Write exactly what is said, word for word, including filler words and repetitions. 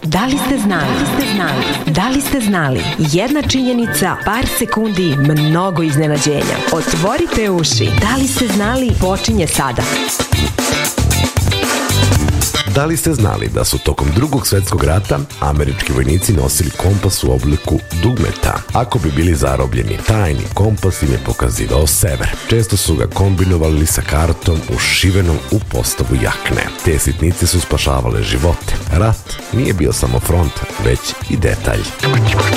Da li ste znali? Da li ste znali? Da li ste znali? Jedna činjenica, par sekundi, mnogo iznenađenja. Otvorite uši. Da li ste znali? Počinje sada. Da li ste znali da su tokom drugog svetskog rata američki vojnici nosili kompas u obliku dugmeta? Ako bi bili zarobljeni, tajni kompas im je pokazivao sever. Često su ga kombinovali sa kartom ušivenom u postavu jakne. Te sitnice su spašavale živote. Rat nije bio samo front, već i detalj.